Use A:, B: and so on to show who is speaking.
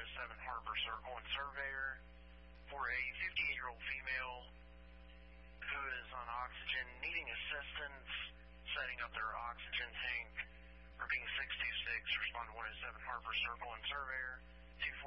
A: 107 Harbor Circle and surveyor for a 58-year-old female who is on oxygen, needing assistance setting up their oxygen tank, or being 626, respond to 107 Harbor Circle and surveyor.